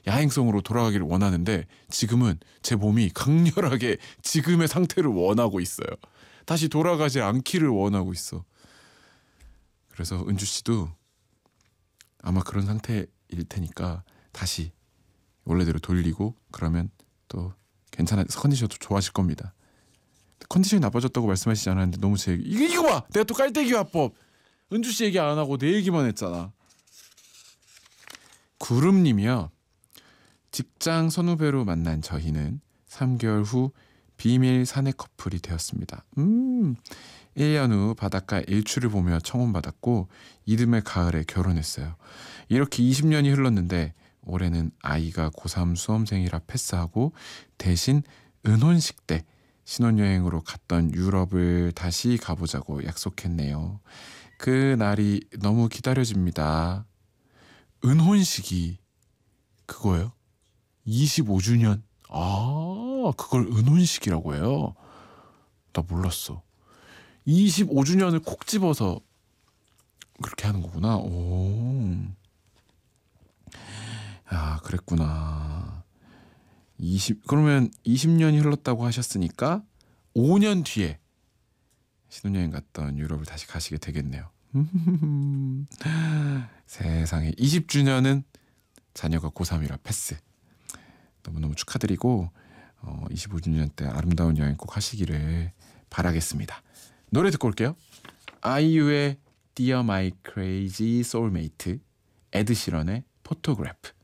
야행성으로 돌아가기를 원하는데 지금은 제 몸이 강렬하게 지금의 상태를 원하고 있어요. 다시 돌아가지 않기를 원하고 있어. 그래서 은주 씨도 아마 그런 상태일 테니까 다시 원래대로 돌리고 그러면 또 괜찮아, 컨디션도 좋아질 겁니다. 컨디션이 나빠졌다고 말씀하시지 않았는데 너무 제 얘기 이거 봐! 내가 또 깔때기 화법 은주 씨 얘기 안 하고 내 얘기만 했잖아. 구름님이요. 직장 선후배로 만난 저희는 3개월 후 비밀 사내 커플이 되었습니다. 1년 후 바닷가 일출을 보며 청혼받았고 이듬해 가을에 결혼했어요. 이렇게 20년이 흘렀는데 올해는 아이가 고3 수험생이라 패스하고 대신 은혼식 때 신혼여행으로 갔던 유럽을 다시 가보자고 약속했네요. 그 날이 너무 기다려집니다. 은혼식이 그거예요? 25주년. 아, 그걸 은혼식이라고 해요? 나 몰랐어. 25주년을 콕 집어서 그렇게 하는 거구나. 오. 아, 그랬구나. 그러면 20년이 흘렀다고 하셨으니까 5년 뒤에 신혼여행 갔던 유럽을 다시 가시게 되겠네요. 세상에 20주년은 자녀가 고3이라 패스. 너무너무 축하드리고 25주년 때 아름다운 여행 꼭 하시기를 바라겠습니다. 노래 듣고 올게요. 아이유의 Dear My Crazy Soulmate, 에드 시런의 포토그래프.